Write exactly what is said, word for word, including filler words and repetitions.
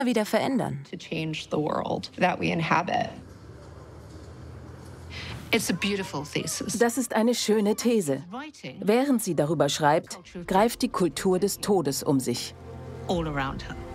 wieder verändern. Das ist eine schöne These. Während sie darüber schreibt, greift die Kultur des Todes um sich. All around her.